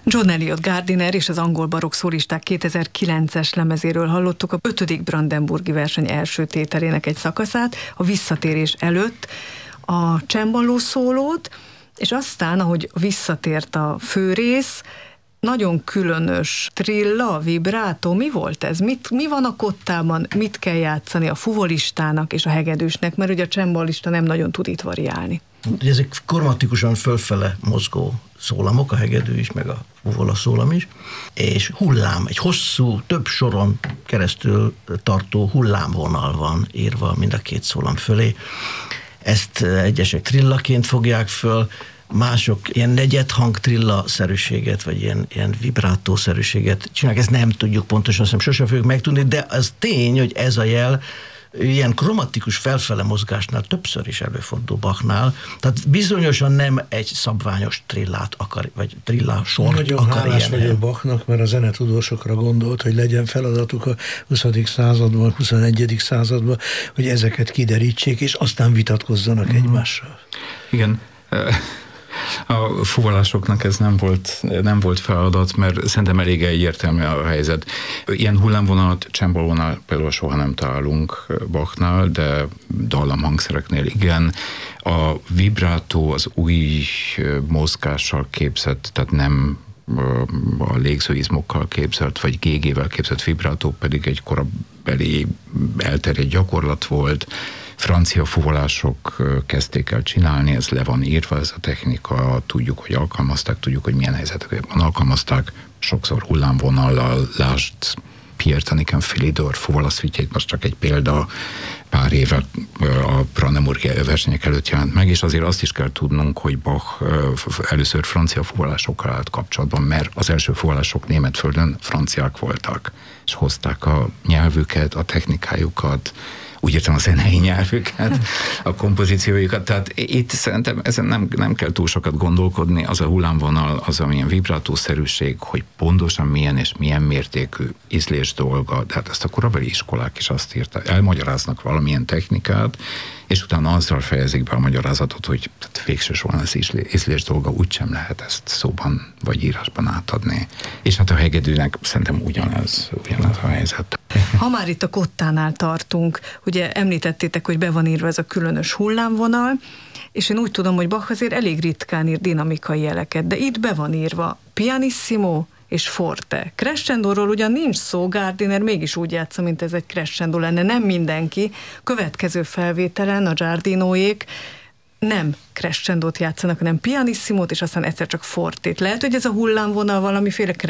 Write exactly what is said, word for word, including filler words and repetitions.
John Eliot Gardiner és az angol barokk szólisták kétezer-kilences lemezéről hallottuk a ötödik brandenburgi verseny első tételének egy szakaszát, a visszatérés előtt a csembaló szólót, és aztán, ahogy visszatért a főrész, nagyon különös trilla, vibrátó, mi volt ez? Mit, mi van a kottában, mit kell játszani a fuvolistának és a hegedűsnek, mert ugye a csembalista nem nagyon tud itt variálni. Ezek kromatikusan fölfele mozgó szólamok, a hegedű is, meg a fuvola szólam is, és hullám, egy hosszú, több soron keresztül tartó hullámvonal van írva mind a két szólam fölé. Ezt egyesek trillaként fogják föl, mások ilyen negyedhang trilla-szerűséget, vagy ilyen, ilyen vibrátó-szerűséget csinálják. Ezt nem tudjuk pontosan, azt hiszem, sosem fogjuk megtudni, de az tény, hogy ez a jel ilyen kromatikus felfele mozgásnál többször is előfordul Bachnál, tehát bizonyosan nem egy szabványos trillát akar, vagy trillásort Nagyon akar hálás ilyen. vagyok Bachnak, mert a zenetudósokra gondolt, hogy legyen feladatuk a huszadik században, huszonegyedik században, hogy ezeket kiderítsék, és aztán vitatkozzanak mm. egymással. Igen. A fuvolásoknak ez nem volt, nem volt feladat, mert szerintem elég egyértelmű a helyzet. Ilyen hullámvonalat, csembalónál például soha nem találunk Bachnál, de dallamhangszereknél igen. A vibrátó az új mozgással képzett, tehát nem a légzőizmokkal képzelt, vagy gé gé-vel képzett vibrátó pedig egy korabeli elterjedt gyakorlat volt. Francia fuvolások kezdték el csinálni, ez le van írva, ez a technika, tudjuk, hogy alkalmazták, tudjuk, hogy milyen helyzetekben alkalmazták, sokszor hullámvonallal, lásd Pierre Taniken Philidor fuvolaszvitjét, most csak egy példa, pár éve a brandenburgi versenyek előtt jelent meg, és azért azt is kell tudnunk, hogy Bach először francia fuvolásokkal állt kapcsolatban, mert az első fuvolások német földön franciák voltak, és hozták a nyelvüket, a technikájukat, úgy értem a zenei nyelvüket, a kompozíciójukat, tehát itt szerintem ezen nem, nem kell túl sokat gondolkodni, az a hullámvonal, az amilyen vibrátószerűség, hogy pontosan milyen és milyen mértékű ízlés dolga, de hát ezt a korabeli iskolák is azt írták, elmagyaráznak valamilyen technikát, és utána azzal fejezik be a magyarázatot, hogy végső soron az ízlés dolga úgysem lehet ezt szóban vagy írásban átadni. És hát a hegedűnek szerintem ugyanez, ugyanez a helyzet. Ha már itt a kottánál tartunk, ugye említettétek, hogy be van írva ez a különös hullámvonal, és én úgy tudom, hogy Bach azért elég ritkán ír dinamikai jeleket, de itt be van írva pianissimo és forte. Crescendóról ugyan nincs szó, Gardiner mégis úgy játsza, mint ez egy crescendo lenne, nem mindenki. Következő felvételen a Giardinóék nem crescendót játszanak, hanem pianissimót, és aztán egyszer csak fortét. Lehet, hogy ez a hullámvonal valamiféle